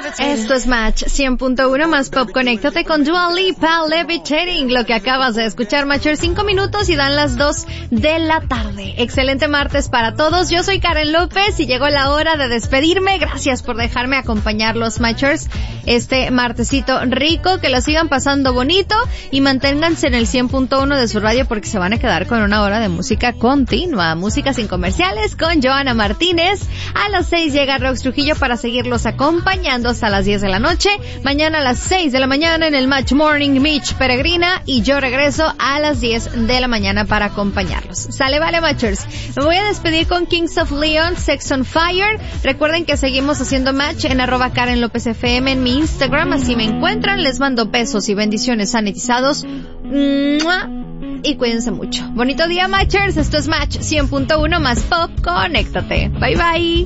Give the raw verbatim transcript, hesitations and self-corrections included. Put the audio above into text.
Esto es Match cien punto uno más Pop. Conéctate con Dua Lipa, Levitating. Lo que acabas de escuchar, Matchers, cinco minutos y dan las dos de la tarde. Excelente martes para todos. Yo soy Karen López y llegó la hora de despedirme. Gracias por dejarme acompañarlos, Matchers, este martesito rico. Que lo sigan pasando bonito y manténganse en el cien punto uno de su radio porque se van a quedar con una hora de música continua. Música sin comerciales con Joana Martínez. A las seis llega Rox Trujillo para seguirlos acompañando hasta las diez de la noche. Mañana a las seis de la mañana en el Match Morning, Mitch Peregrina, y yo regreso a las diez de la mañana para acompañarlos. Sale, vale, Matchers. Me voy a despedir con Kings of Leon, Sex on Fire. Recuerden que seguimos haciendo match en arroba Karen López F M en mi Instagram. Así me encuentran. Les mando besos y bendiciones sanitizados. ¡Mua! Y cuídense mucho. Bonito día, Matchers. Esto es Match cien punto uno más Pop. Conéctate. Bye, bye.